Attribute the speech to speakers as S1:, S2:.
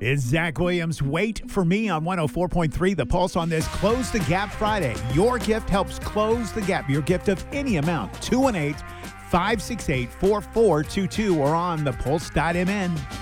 S1: It's Zach Williams. Wait for me on 104.3. The Pulse on this Close the Gap Friday. Your gift helps close the gap. Your gift of any amount. 218-568-4422 or on thepulse.mn.